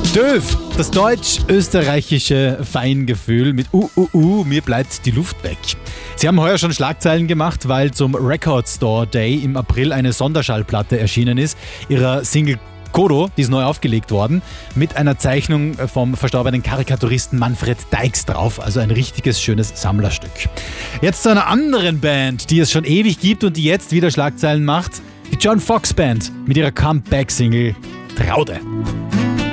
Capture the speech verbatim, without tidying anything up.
Döv, das deutsch-österreichische Feingefühl mit Uh, uh, uh, mir bleibt die Luft weg. Sie haben heuer schon Schlagzeilen gemacht, weil zum Record Store Day im April eine Sonderschallplatte erschienen ist, ihrer Single Kodo, die ist neu aufgelegt worden, mit einer Zeichnung vom verstorbenen Karikaturisten Manfred Deix drauf, also ein richtiges schönes Sammlerstück. Jetzt zu einer anderen Band, die es schon ewig gibt und die jetzt wieder Schlagzeilen macht, die John Foxx Band mit ihrer Comeback-Single Traude.